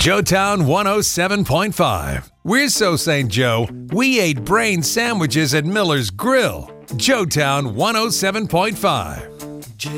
Joetown 107.5. We're so St. Joe, we ate brain sandwiches at Miller's Grill. Joetown 107.5.